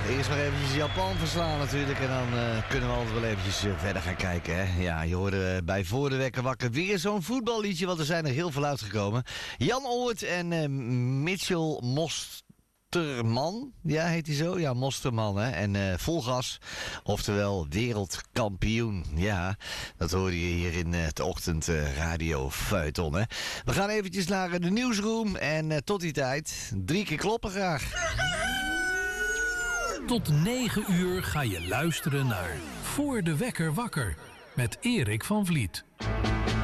Eerst maar eventjes Japan verslaan natuurlijk. En dan kunnen we altijd wel eventjes verder gaan kijken. Hè? Ja, je hoorde bij Voor de Wekker Wakker weer zo'n voetballiedje. Want er zijn er heel veel uitgekomen. Jan Oort en Mitchell Mosterman. Ja, heet hij zo? Ja, Mosterman. Hè? En vol gas. Oftewel wereldkampioen. Ja, dat hoorde je hier in het ochtendradio Feuilleton. Hè? We gaan eventjes naar de nieuwsroom. En tot die tijd, 3 keer kloppen graag. Tot 9 uur ga je luisteren naar Voor de Wekker Wakker met Erik van Vliet.